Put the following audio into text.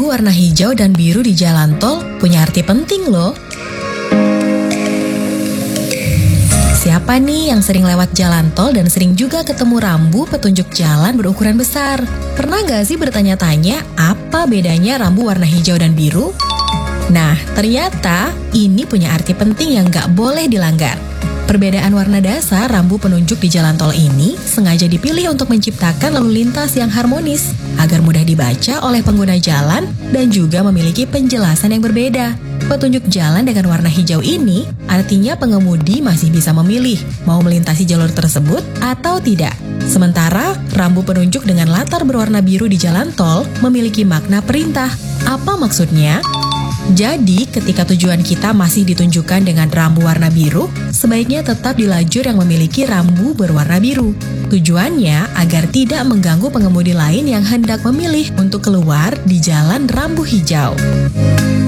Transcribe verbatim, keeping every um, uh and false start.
rambu warna hijau dan biru di jalan tol punya arti penting loh. Siapa nih yang sering lewat jalan tol dan sering juga ketemu rambu petunjuk jalan berukuran besar? Pernah gak sih bertanya-tanya apa bedanya rambu warna hijau dan biru? Nah, ternyata ini punya arti penting yang gak boleh dilanggar. Perbedaan warna dasar rambu penunjuk di jalan tol ini sengaja dipilih untuk menciptakan lalu lintas yang harmonis, agar mudah dibaca oleh pengguna jalan dan juga memiliki penjelasan yang berbeda. Petunjuk jalan dengan warna hijau ini artinya pengemudi masih bisa memilih mau melintasi jalur tersebut atau tidak. Sementara rambu penunjuk dengan latar berwarna biru di jalan tol memiliki makna perintah. Apa maksudnya? Jadi, ketika tujuan kita masih ditunjukkan dengan rambu warna biru, sebaiknya tetap di lajur yang memiliki rambu berwarna biru. Tujuannya agar tidak mengganggu pengemudi lain yang hendak memilih untuk keluar di jalan rambu hijau.